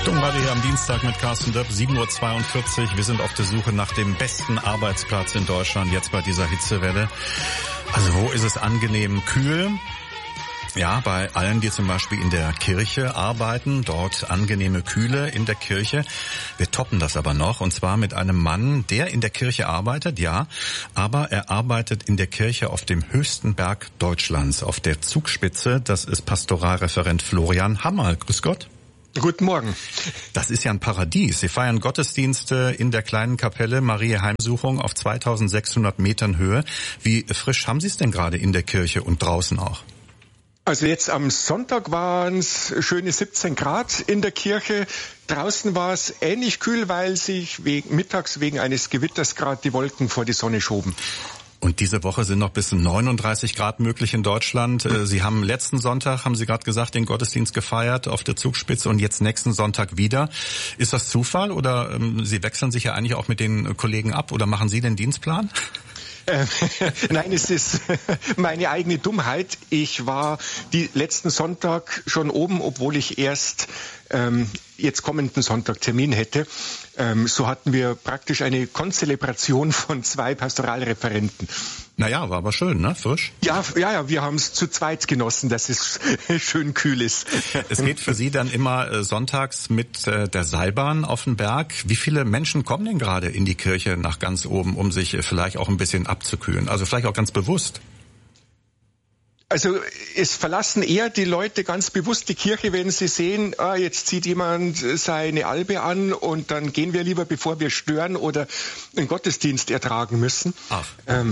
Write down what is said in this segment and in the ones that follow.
Domradio hier am Dienstag mit Carsten Döpp, 7:42 Uhr. Wir sind auf der Suche nach dem besten Arbeitsplatz in Deutschland, jetzt bei dieser Hitzewelle. Also wo ist es angenehm kühl? Ja, bei allen, die zum Beispiel in der Kirche arbeiten, dort angenehme Kühle in der Kirche. Wir toppen das aber noch, und zwar mit einem Mann, der in der Kirche arbeitet, ja, aber er arbeitet in der Kirche auf dem höchsten Berg Deutschlands, auf der Zugspitze. Das ist Pastoralreferent Florian Hammerl. Grüß Gott. Guten Morgen. Das ist ja ein Paradies. Sie feiern Gottesdienste in der kleinen Kapelle Maria Heimsuchung auf 2600 Metern Höhe. Wie frisch haben Sie es denn gerade in der Kirche und draußen auch? Also jetzt am Sonntag waren es schöne 17 Grad in der Kirche. Draußen war es ähnlich kühl, weil sich mittags wegen eines Gewitters gerade die Wolken vor die Sonne schoben. Und diese Woche sind noch bis 39 Grad möglich in Deutschland. Sie haben letzten Sonntag, haben Sie gerade gesagt, den Gottesdienst gefeiert auf der Zugspitze und jetzt nächsten Sonntag wieder. Ist das Zufall oder Sie wechseln sich ja eigentlich auch mit den Kollegen ab oder machen Sie den Dienstplan? Nein, es ist meine eigene Dummheit. Ich war die letzten Sonntag schon oben, obwohl ich erst jetzt kommenden Sonntag Termin hätte. So hatten wir praktisch eine Konzelebration von 2 Pastoralreferenten. Naja, war aber schön, ne? Frisch? Ja, wir haben es zu zweit genossen, dass es schön kühl ist. Es geht für Sie dann immer sonntags mit der Seilbahn auf den Berg. Wie viele Menschen kommen denn gerade in die Kirche nach ganz oben, um sich vielleicht auch ein bisschen abzukühlen? Also vielleicht auch ganz bewusst? Also es verlassen eher die Leute ganz bewusst die Kirche, wenn sie sehen, jetzt zieht jemand seine Albe an und dann gehen wir lieber, bevor wir stören oder einen Gottesdienst ertragen müssen. Ach.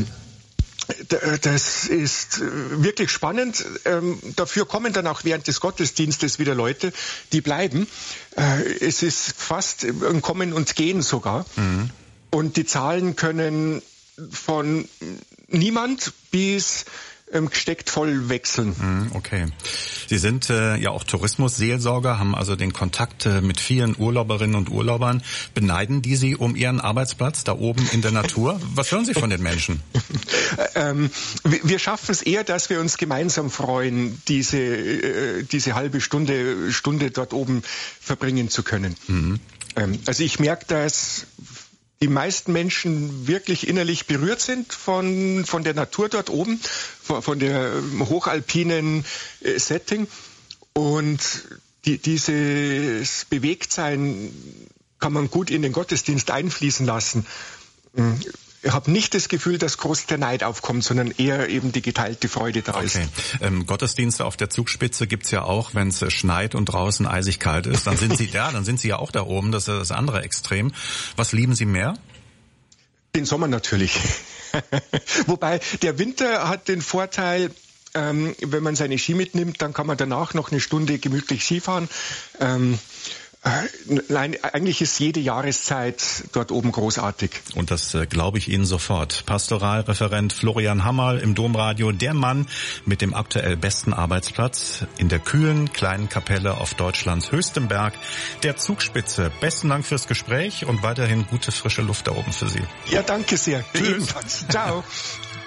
Das ist wirklich spannend. Dafür kommen dann auch während des Gottesdienstes wieder Leute, die bleiben. Es ist fast ein Kommen und Gehen sogar. Mhm. Und die Zahlen können von niemand bis gesteckt voll wechseln. Okay. Sie sind ja auch Tourismusseelsorger, haben also den Kontakt mit vielen Urlauberinnen und Urlaubern. Beneiden die Sie um Ihren Arbeitsplatz da oben in der Natur? Was hören Sie von den Menschen? Wir schaffen es eher, dass wir uns gemeinsam freuen, diese halbe Stunde dort oben verbringen zu können. Mhm. Also ich merke, dass die meisten Menschen wirklich innerlich berührt sind von der Natur dort oben, von der hochalpinen Setting. Und dieses Bewegtsein kann man gut in den Gottesdienst einfließen lassen. Ich habe nicht das Gefühl, dass groß der Neid aufkommt, sondern eher eben die geteilte Freude da ist. Gottesdienste auf der Zugspitze gibt's ja auch, wenn es schneit und draußen eisig kalt ist. Dann sind Sie ja auch da oben. Das ist das andere Extrem. Was lieben Sie mehr? Den Sommer natürlich. Wobei der Winter hat den Vorteil, wenn man seine Ski mitnimmt, dann kann man danach noch eine Stunde gemütlich Skifahren. Nein, eigentlich ist jede Jahreszeit dort oben großartig. Und das glaube ich Ihnen sofort. Pastoralreferent Florian Hammerl im Domradio, der Mann mit dem aktuell besten Arbeitsplatz in der kühlen kleinen Kapelle auf Deutschlands höchstem Berg, der Zugspitze. Besten Dank fürs Gespräch und weiterhin gute frische Luft da oben für Sie. Ja, danke sehr. Tschüss. Ebenfalls. Ciao.